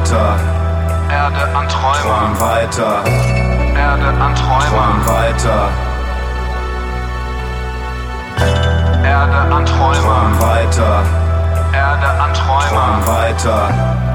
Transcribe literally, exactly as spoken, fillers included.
weiter. Erde an Träumer. Träum weiter. Erde an Träumer. Träum weiter. Erde an Träumer. Träum weiter. Erde an Träumer. Träum weiter.